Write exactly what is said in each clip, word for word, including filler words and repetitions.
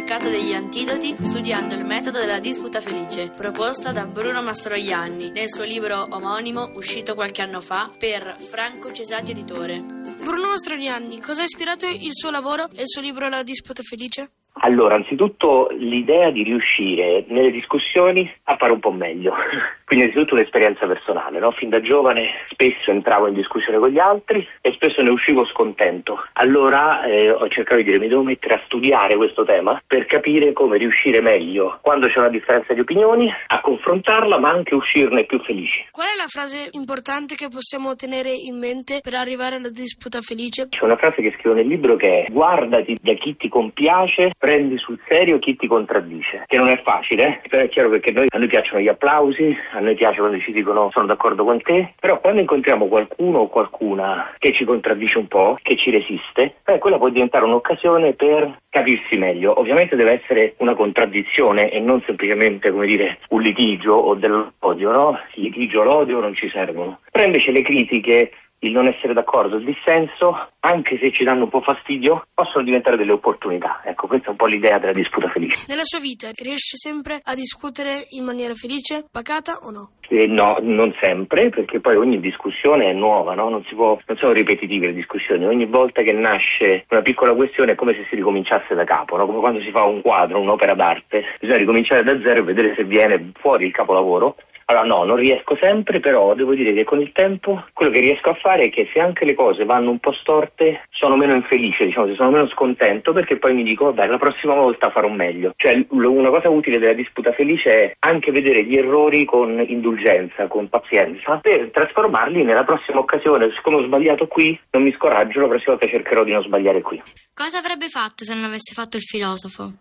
cercata degli antidoti studiando il metodo della disputa felice, proposta da Bruno Mastroianni nel suo libro omonimo uscito qualche anno fa per Franco Cesati Editore. Bruno Mastroianni, cosa ha ispirato il suo lavoro e il suo libro La disputa felice? Allora, anzitutto l'idea di riuscire nelle discussioni a fare un po' meglio, quindi anzitutto un'esperienza personale, no? Fin da giovane spesso entravo in discussione con gli altri e spesso ne uscivo scontento. Allora eh, ho cercato di dire mi devo mettere a studiare questo tema per capire come riuscire meglio, quando c'è una differenza di opinioni, a confrontarla ma anche uscirne più felici. Qual è la frase importante che possiamo tenere in mente per arrivare alla disputa felice? C'è una frase che scrivo nel libro che è: guardati da chi ti compiace, prendi sul serio chi ti contraddice, che non è facile, eh? Però è chiaro perché noi, a noi piacciono gli applausi, a noi piace quando ci dicono sono d'accordo con te, però quando incontriamo qualcuno o qualcuna che ci contraddice un po', che ci resiste, eh, quella può diventare un'occasione per capirsi meglio. Ovviamente deve essere una contraddizione e non semplicemente, come dire, un litigio o dell'odio, no? Il litigio o l'odio non ci servono. Però invece le critiche, il non essere d'accordo, il dissenso, anche se ci danno un po' fastidio, possono diventare delle opportunità. Ecco, questa è un po' l'idea della disputa felice. Nella sua vita riesce sempre a discutere in maniera felice, pacata o no? Eh, no, non sempre, perché poi ogni discussione è nuova, no? Non si può, non sono ripetitive le discussioni. Ogni volta che nasce una piccola questione è come se si ricominciasse da capo, no? Come quando si fa un quadro, un'opera d'arte, bisogna ricominciare da zero e vedere se viene fuori il capolavoro. Allora no, non riesco sempre, però devo dire che con il tempo quello che riesco a fare è che se anche le cose vanno un po' storte sono meno infelice, diciamo, sono meno scontento, perché poi mi dico vabbè, la prossima volta farò meglio. Cioè una cosa utile della disputa felice è anche vedere gli errori con indulgenza, con pazienza, per trasformarli nella prossima occasione. Siccome ho sbagliato qui, non mi scoraggio, la prossima volta cercherò di non sbagliare qui. Cosa avrebbe fatto se non avesse fatto il filosofo?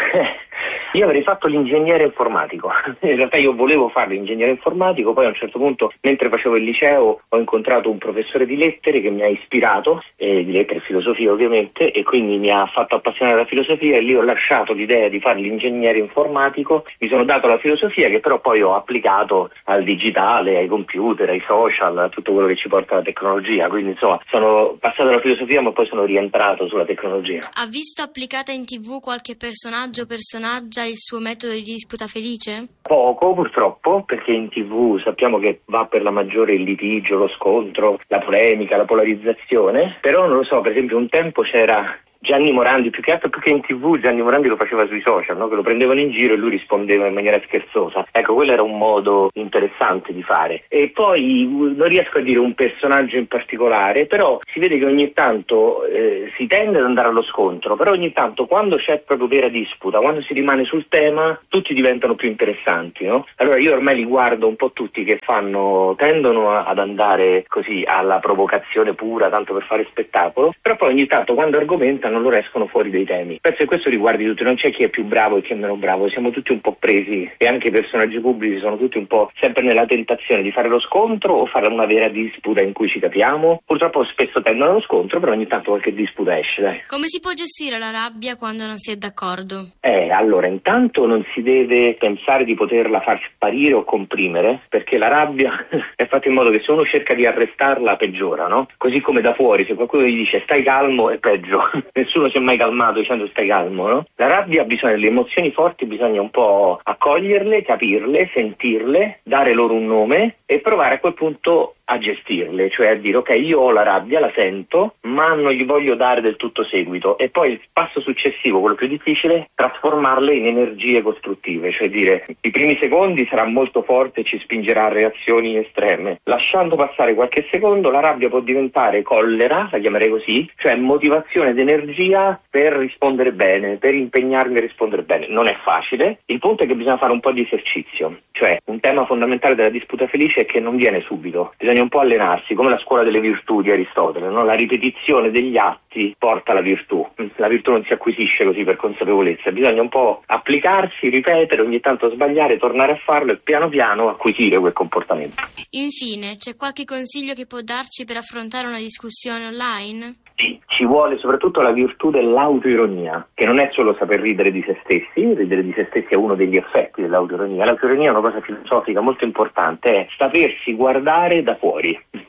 Io avrei fatto l'ingegnere informatico. In realtà io volevo fare l'ingegnere informatico, poi a un certo punto, mentre facevo il liceo, ho incontrato un professore di lettere che mi ha ispirato, eh, di lettere e filosofia ovviamente, e quindi mi ha fatto appassionare alla filosofia, e lì ho lasciato l'idea di fare l'ingegnere informatico, mi sono dato la filosofia che però poi ho applicato al digitale, ai computer, ai social, a tutto quello che ci porta la tecnologia. Quindi insomma sono passato dalla filosofia ma poi sono rientrato sulla tecnologia. Ha visto applicata in tv qualche personaggio o personaggia il suo metodo di disputa felice? Poco purtroppo, perché in tv sappiamo che va per la maggiore il litigio, lo scontro, la polemica, la polarizzazione, però non lo so, per esempio un tempo c'era Gianni Morandi, più che altro più che in tv Gianni Morandi lo faceva sui social, no? Che lo prendevano in giro e lui rispondeva in maniera scherzosa. Ecco, quello era un modo interessante di fare. E poi non riesco a dire un personaggio in particolare, però si vede che ogni tanto eh, si tende ad andare allo scontro, però ogni tanto quando c'è proprio vera disputa, quando si rimane sul tema, tutti diventano più interessanti, no? Allora io ormai li guardo un po' tutti che fanno, tendono ad andare così alla provocazione pura, tanto per fare spettacolo, però poi ogni tanto quando argomentano non loro escono fuori dei temi. Penso che questo riguardi tutti, non c'è chi è più bravo e chi è meno bravo, siamo tutti un po' presi, e anche i personaggi pubblici sono tutti un po' sempre nella tentazione di fare lo scontro o fare una vera disputa in cui ci capiamo. Purtroppo spesso tendono allo scontro, però ogni tanto qualche disputa esce, dai. Come si può gestire la rabbia quando non si è d'accordo? Eh, allora, intanto non si deve pensare di poterla far sparire o comprimere, perché la rabbia è fatta in modo che se uno cerca di arrestarla peggiora, no? Così come da fuori, se qualcuno gli dice stai calmo è peggio. Nessuno si è mai calmato dicendo stai calmo, no? La rabbia ha bisogno delle emozioni forti, bisogna un po' accoglierle, capirle, sentirle, dare loro un nome e provare a quel punto a gestirle, cioè a dire ok, io ho la rabbia, la sento, ma non gli voglio dare del tutto seguito, e poi il passo successivo, quello più difficile, trasformarle in energie costruttive, cioè dire i primi secondi sarà molto forte e ci spingerà a reazioni estreme, lasciando passare qualche secondo la rabbia può diventare collera, la chiamerei così, cioè motivazione ed energia per rispondere bene, per impegnarmi a rispondere bene. Non è facile, il punto è che bisogna fare un po' di esercizio, cioè un tema fondamentale della disputa felice è che non viene subito, bisogna un po' allenarsi, come la scuola delle virtù di Aristotele, no? La ripetizione degli atti porta alla virtù, la virtù non si acquisisce così per consapevolezza, bisogna un po' applicarsi, ripetere, ogni tanto sbagliare, tornare a farlo e piano piano acquisire quel comportamento. Infine, c'è qualche consiglio che può darci per affrontare una discussione online? Sì, ci vuole soprattutto la virtù dell'autoironia, che non è solo saper ridere di se stessi, ridere di se stessi è uno degli effetti dell'autoironia. L'autoironia è una cosa filosofica molto importante, è sapersi guardare da fuori.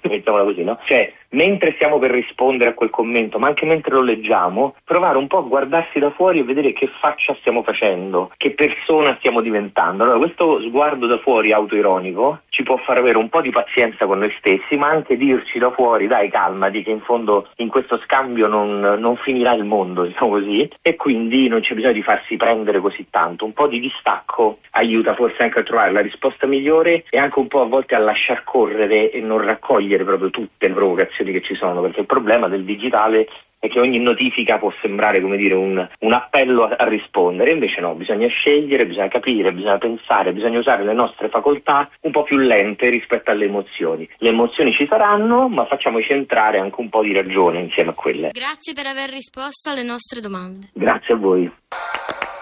mettiamola così, no? Cioè, mentre stiamo per rispondere a quel commento, ma anche mentre lo leggiamo, provare un po' a guardarsi da fuori e vedere che faccia stiamo facendo, che persona stiamo diventando. Allora, questo sguardo da fuori autoironico ci può far avere un po' di pazienza con noi stessi, ma anche dirci da fuori, dai, calmati, che in fondo in questo scambio non, non finirà il mondo, diciamo così, e quindi non c'è bisogno di farsi prendere così tanto. Un po' di distacco aiuta forse anche a trovare la risposta migliore e anche un po' a volte a lasciar correre e non raccogliere proprio tutte le provocazioni che ci sono, perché il problema del digitale è che ogni notifica può sembrare, come dire, un, un appello a, a rispondere, invece no, bisogna scegliere, bisogna capire, bisogna pensare, bisogna usare le nostre facoltà un po' più lente rispetto alle emozioni. Le emozioni ci saranno, ma facciamoci entrare anche un po' di ragione insieme a quelle. Grazie per aver risposto alle nostre domande. Grazie a voi.